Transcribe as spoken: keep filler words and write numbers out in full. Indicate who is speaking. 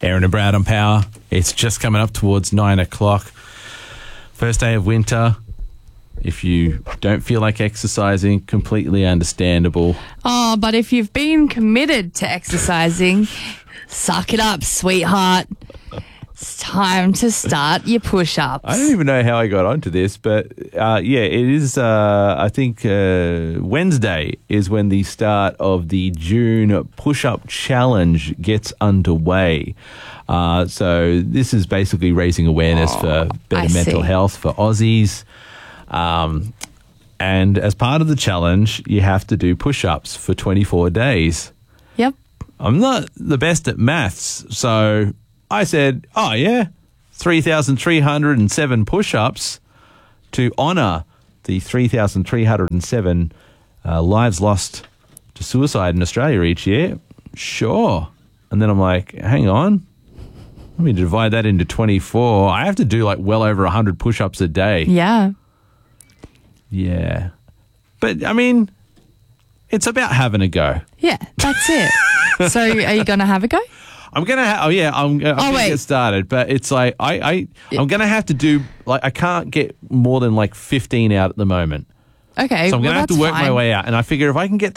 Speaker 1: Aaron and Brad on Power. It's just coming up towards nine o'clock. First day of winter. If you don't feel like exercising, completely understandable.
Speaker 2: Oh, but if you've been committed to exercising, suck it up, sweetheart. It's time to start your push-ups.
Speaker 1: I don't even know how I got onto this, but uh, yeah, it is, uh, I think uh, Wednesday is when the start of the June push-up challenge gets underway. Uh, so this is basically raising awareness oh, for better
Speaker 2: I
Speaker 1: mental
Speaker 2: see.
Speaker 1: health for Aussies. Um, and as part of the challenge, you have to do push-ups for twenty-four days.
Speaker 2: Yep.
Speaker 1: I'm not the best at maths, so I said, oh, yeah, three thousand three hundred seven push-ups to honour the three thousand three hundred seven uh, lives lost to suicide in Australia each year. Sure. And then I'm like, hang on. Let me divide that into twenty-four. I have to do like well over one hundred push-ups a day.
Speaker 2: Yeah.
Speaker 1: Yeah. But, I mean, it's about having a go.
Speaker 2: Yeah, that's it. So are you going to have a go?
Speaker 1: I'm gonna. Ha- oh yeah, I'm, I'm
Speaker 2: Oh,
Speaker 1: gonna
Speaker 2: wait.
Speaker 1: get started, but it's like I, I, I'm gonna have to do like I can't get more than like fifteen out at the moment,
Speaker 2: Okay.
Speaker 1: so I'm gonna
Speaker 2: well,
Speaker 1: have to
Speaker 2: that's
Speaker 1: work my
Speaker 2: fine.
Speaker 1: way out. And I figure if I can get